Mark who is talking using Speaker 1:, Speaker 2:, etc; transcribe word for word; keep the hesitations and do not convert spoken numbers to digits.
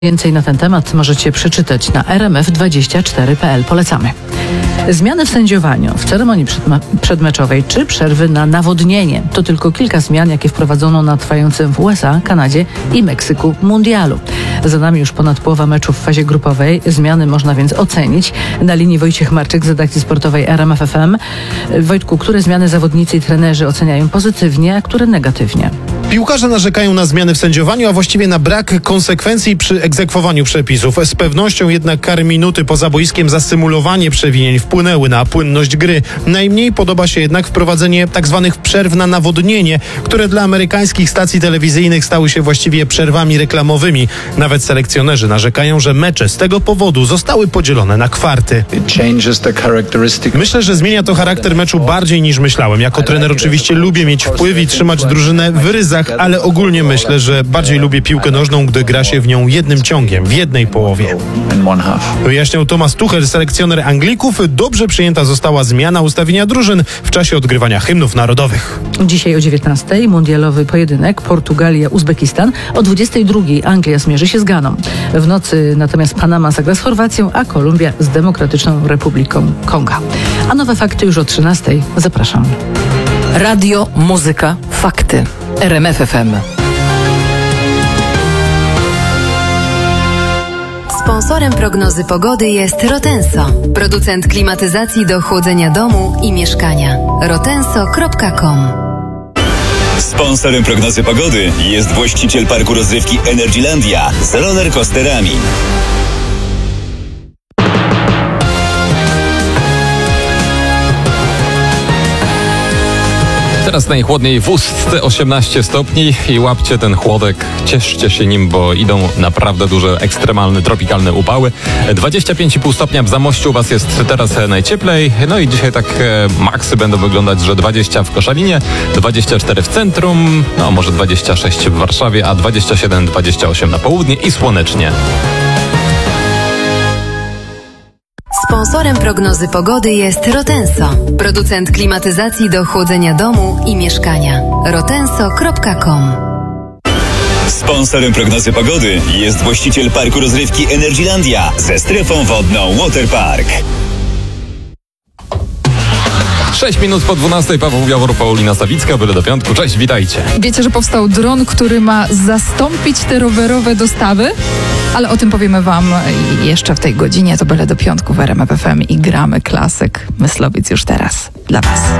Speaker 1: Więcej na ten temat możecie przeczytać na r m f dwadzieścia cztery kropka p l. Polecamy. Zmiany w sędziowaniu, w ceremonii przedmeczowej czy przerwy na nawodnienie. To tylko kilka zmian, jakie wprowadzono na trwającym w U S A, Kanadzie i Meksyku mundialu. Za nami już ponad połowa meczów w fazie grupowej. Zmiany można więc ocenić. Na linii Wojciech Marczyk z redakcji sportowej R M F F M. Wojtku, które zmiany zawodnicy i trenerzy oceniają pozytywnie, a które negatywnie?
Speaker 2: Piłkarze narzekają na zmiany w sędziowaniu, a właściwie na brak konsekwencji przy egzekwowaniu przepisów. Z pewnością jednak kary minuty poza boiskiem za symulowanie przewinień wpłynęły na płynność gry. Najmniej podoba się jednak wprowadzenie tzw. przerw na nawodnienie, które dla amerykańskich stacji telewizyjnych stały się właściwie przerwami reklamowymi. Nawet selekcjonerzy narzekają, że mecze z tego powodu zostały podzielone na kwarty. Myślę, że zmienia to charakter meczu bardziej niż myślałem. Jako trener oczywiście lubię mieć wpływ i trzymać drużynę w ryzach, ale ogólnie myślę, że bardziej lubię piłkę nożną, gdy gra się w nią jednym ciągiem, w jednej połowie. Wyjaśniał Thomas Tuchel, selekcjoner Anglików. Dobrze przyjęta została zmiana ustawienia drużyn w czasie odgrywania hymnów narodowych.
Speaker 1: Dzisiaj o dziewiętnastej mundialowy pojedynek Portugalia-Uzbekistan. O dwudziestej drugiej Anglia zmierzy się z Ganą. W nocy natomiast Panama zagra z Chorwacją, a Kolumbia z Demokratyczną Republiką Konga. A nowe fakty już o trzynastej. Zapraszam.
Speaker 3: Radio, muzyka, fakty. R M F F M.
Speaker 4: Sponsorem prognozy pogody jest Rotenso, producent klimatyzacji do chłodzenia domu i mieszkania. rotenso kropka com.
Speaker 5: Sponsorem prognozy pogody jest właściciel parku rozrywki Energylandia z rollercoasterami.
Speaker 6: Teraz najchłodniej w Ustce osiemnaście stopni i łapcie ten chłodek, cieszcie się nim, bo idą naprawdę duże, ekstremalne, tropikalne upały. dwadzieścia pięć i pół stopnia w Zamościu u Was jest teraz najcieplej. No i dzisiaj tak maksy będą wyglądać, że dwadzieścia w Koszalinie, dwadzieścia cztery w centrum, no może dwadzieścia sześć w Warszawie, a dwadzieścia siedem dwadzieścia osiem na południe i słonecznie.
Speaker 4: Sponsorem prognozy pogody jest Rotenso, producent klimatyzacji do chłodzenia domu i mieszkania. rotenso kropka com.
Speaker 5: Sponsorem prognozy pogody jest właściciel parku rozrywki Energylandia ze strefą wodną Waterpark.
Speaker 6: sześć minut po dwunastej, Paweł Jawor, Paulina Sawicka, byle do piątku. Cześć, witajcie.
Speaker 7: Wiecie, że powstał dron, który ma zastąpić te rowerowe dostawy? Ale o tym powiemy wam jeszcze w tej godzinie. To byle do piątku w R M F F M i gramy klasyk. Myslowiec już teraz dla was.